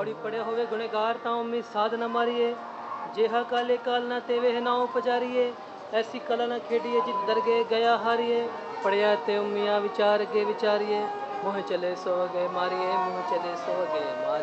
पौड़ी पड़े होवे गुनेगार ताओ में साध न मारिए। जेहा काले काल न तेवे है नाव पचारिए। ऐसी कला न खेडिए जित दरगे गया हारिए। पड़िया ते उमिया विचार गे विचारिए। मुँह चले सो गए मारिए, मुँह चले सो गए मारिए।